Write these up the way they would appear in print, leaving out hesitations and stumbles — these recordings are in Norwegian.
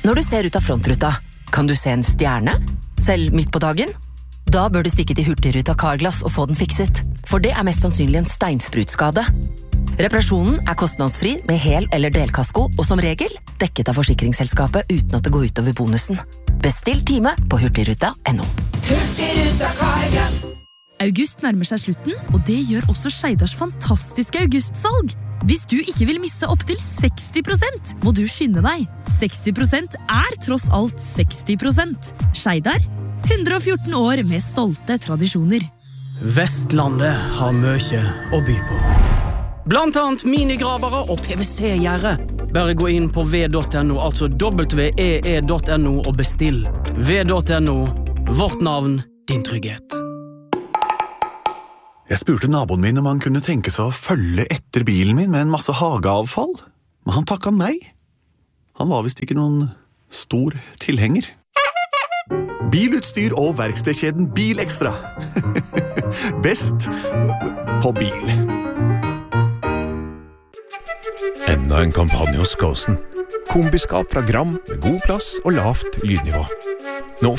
Når du ser ut av frontruta, kan du se en stjerne? Selv midt på dagen? Da bør du stikke til Hurtigruta Carglass og få den fikset, for det mest sannsynlig en steinsprutskade. Reparasjonen kostnadsfri med hel- eller delkasko, og som regel dekket av forsikringsselskapet uten at det går ut over bonusen. Bestill time på hurtigruta.no. Hurtigruta Carglass. August nærmer seg slutten, og det gjør også Skeidars fantastiske augustsalg. Hvis du ikke vil misse opp til 60%, må du skynde deg. 60% tross alt 60%. Skeidar, 114 år med stolte tradisjoner. Vestlandet har mye å by på. Blant annet minigravere og PVC-gjerde. Bare gå inn på v.no, altså www.no og bestill. v.no, vårt navn, din trygghet. Jeg spurte naboen min om han kunne tenke seg å følge etter bilen min med en masse hageavfall, men han takket nei. Han var vist ikke noen stor tilhenger. Bilutstyr og verkstedkjeden Bilekstra. Best på bil. Enda en kampanje hos Skåsen. Kombiskap fra Gram med god plass og lavt lydnivå. Nå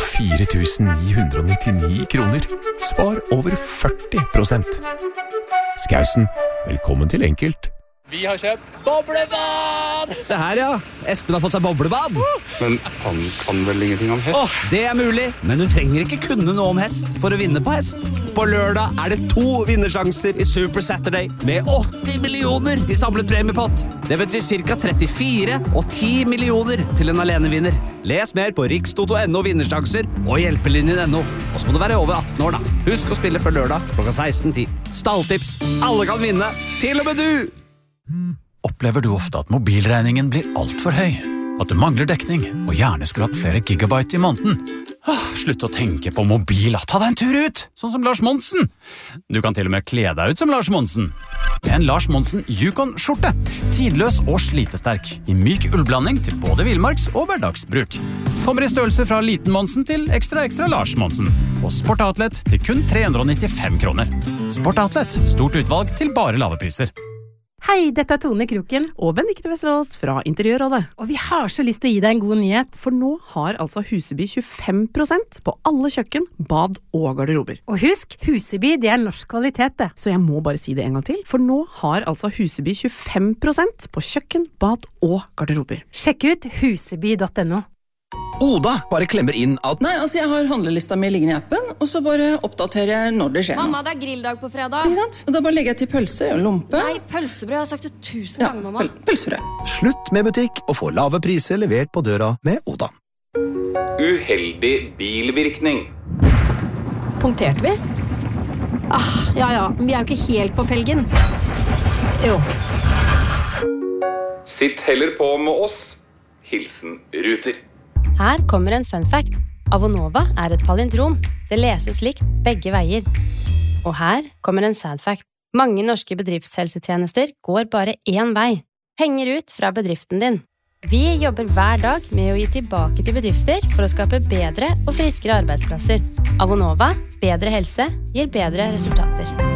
4.999 kroner. Spar over 40%. Skåsen, velkommen til enkelt. Vi har kjøpt boblebad! Se her, ja. Espen har fått seg boblebad. Men han kan vel ingenting om hest? Det mulig, men du trenger ikke kunne noe om hest for å vinne på hest. På lørdag det 2 vinnersjanser i Super Saturday med 80 millioner i samlet premiepott. Det betyr cirka 34 og 10 millioner til en alenevinner. Les mer på rikstoto.no vinnersjanser og hjelpelinjen.no. Og så må du være over 18 år da. Husk å spille før lørdag klokka 16:10. Stalltips. Alle kan vinne. Til og med du! Opplever du ofte at mobilregningen blir alt for høy? At du mangler dekning, og gjerne skulle hatt flere gigabyte i måneden? Slutt å tenke på mobil, ta deg en tur ut, sånn som Lars Monsen. Du kan til og med kle deg ut som Lars Monsen. Med en Lars Monsen Yukon-skjorte. Tidløs og slitesterk, i myk ullblanding til både villmarks- og hverdagsbruk. Kommer i størrelse fra liten Monsen til ekstra Lars Monsen. Og Sport Outlet til kun 395 kroner. Sport Outlet, stort utvalg til bare lave priser. Hei, dette Tone Kroken og Benedikte Vesterås fra Interiørrådet. Og vi har så lyst til å gi deg en god nyhet, for nå har altså Huseby 25% på alle kjøkken, bad og garderober. Og husk, Huseby det norsk kvalitet det. Så jeg må bare si det en gang til, for nå har altså Huseby 25% på kjøkken, bad og garderober. Sjekk ut huseby.no. Oda bare klemmer inn at Nei, jeg har handlelista mi liggende i appen, og så bare oppdaterer jeg når det skjer noe. Mamma, det grilldag på fredag. Ikke sant? Da bare legger jeg til pølse og lompe. Nei, pølsebrød, jeg har sagt det 1000 ganger, mamma. Pølsebrød. Slutt med butikk og få lave priser levert på døra med Oda. Uheldig bilvirkning. Punkterte vi? Ja, vi jo ikke helt på felgen. Jo. Sitt heller på med oss. Hilsen Ruter. Her kommer en fun fact. Avonova et palindrom. Det leses likt begge veier. Og her kommer en sad fact. Mange norske bedriftshelsetjenester går bare én vei. Penger ut fra bedriften din. Vi jobber hver dag med å gi tilbake til bedrifter for å skape bedre og friskere arbeidsplasser. Avonova, bedre helse, gir bedre resultater.